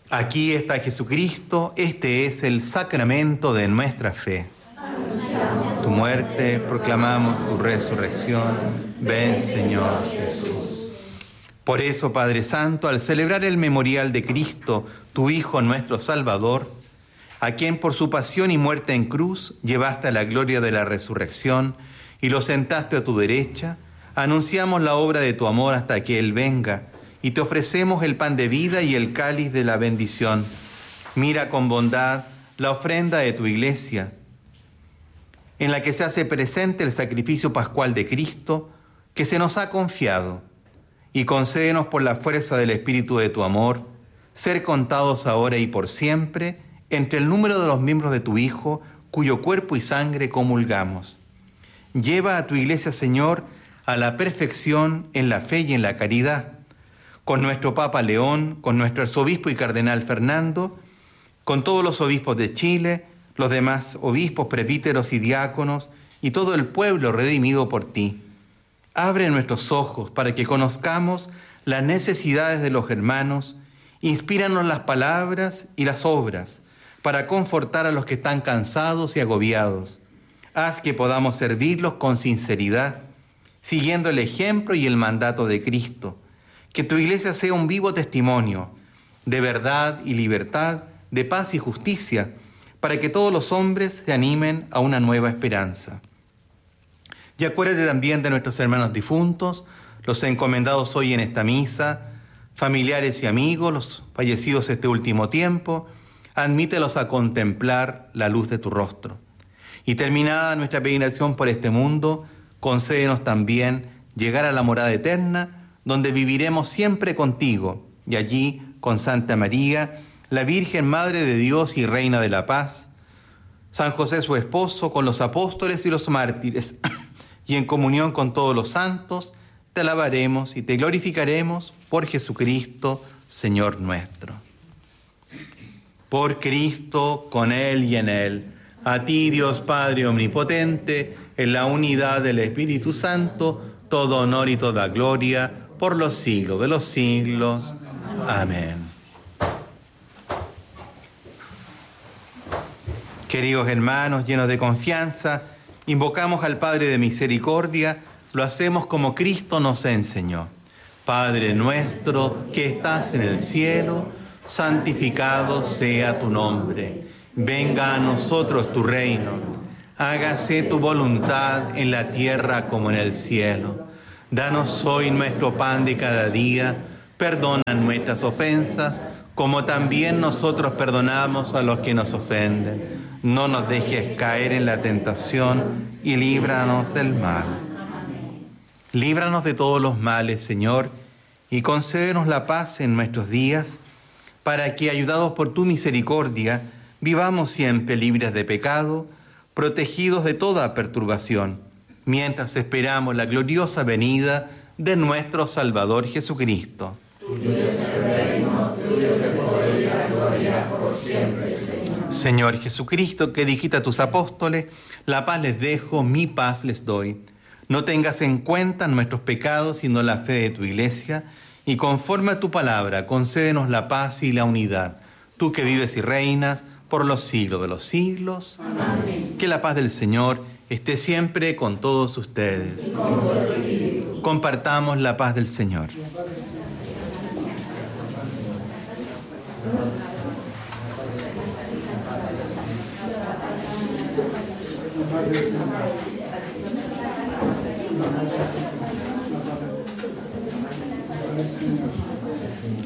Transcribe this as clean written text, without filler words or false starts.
Aquí está Jesucristo, este es el sacramento de nuestra fe. Tu muerte, proclamamos tu resurrección. Ven, Señor Jesús. Por eso, Padre Santo, al celebrar el memorial de Cristo, tu Hijo nuestro Salvador, a quien por su pasión y muerte en cruz llevaste a la gloria de la resurrección y lo sentaste a tu derecha, anunciamos la obra de tu amor hasta que Él venga, y te ofrecemos el pan de vida y el cáliz de la bendición. Mira con bondad la ofrenda de tu iglesia, en la que se hace presente el sacrificio pascual de Cristo, que se nos ha confiado, y concédenos por la fuerza del Espíritu de tu amor, ser contados ahora y por siempre entre el número de los miembros de tu Hijo, cuyo cuerpo y sangre comulgamos. Lleva a tu iglesia, Señor, a la perfección en la fe y en la caridad, con nuestro Papa León, con nuestro arzobispo y cardenal Fernando, con todos los obispos de Chile, los demás obispos, presbíteros y diáconos, y todo el pueblo redimido por ti. Abre nuestros ojos para que conozcamos las necesidades de los hermanos, inspíranos las palabras y las obras, para confortar a los que están cansados y agobiados. Haz que podamos servirlos con sinceridad, siguiendo el ejemplo y el mandato de Cristo. Que tu iglesia sea un vivo testimonio de verdad y libertad, de paz y justicia, para que todos los hombres se animen a una nueva esperanza. Y acuérdate también de nuestros hermanos difuntos, los encomendados hoy en esta misa, familiares y amigos, los fallecidos este último tiempo. Admítelos a contemplar la luz de tu rostro. Y terminada nuestra peregrinación por este mundo, concédenos también llegar a la morada eterna, donde viviremos siempre contigo, y allí, con Santa María, la Virgen Madre de Dios y Reina de la Paz, San José su esposo, con los apóstoles y los mártires, y en comunión con todos los santos, te alabaremos y te glorificaremos por Jesucristo, Señor nuestro. Por Cristo, con Él y en Él, a ti, Dios Padre Omnipotente, en la unidad del Espíritu Santo, todo honor y toda gloria, por los siglos de los siglos. Amén. Queridos hermanos, llenos de confianza, invocamos al Padre de misericordia, lo hacemos como Cristo nos enseñó. Padre nuestro que estás en el cielo, santificado sea tu nombre. Venga a nosotros tu reino. Hágase tu voluntad en la tierra como en el cielo. Danos hoy nuestro pan de cada día. Perdona nuestras ofensas, como también nosotros perdonamos a los que nos ofenden. No nos dejes caer en la tentación y líbranos del mal. Líbranos de todos los males, Señor, y concédenos la paz en nuestros días, para que, ayudados por tu misericordia, vivamos siempre libres de pecado, protegidos de toda perturbación, mientras esperamos la gloriosa venida de nuestro Salvador Jesucristo. Tuyo es el reino, tuyo es el poder y la gloria por siempre, Señor. Señor Jesucristo, que dijiste a tus apóstoles, la paz les dejo, mi paz les doy. No tengas en cuenta nuestros pecados, sino la fe de tu iglesia, y conforme a tu palabra, concédenos la paz y la unidad. Tú que vives y reinas por los siglos de los siglos. Amén. Que la paz del Señor esté siempre con todos ustedes. Y con tu espíritu. Compartamos la paz del Señor.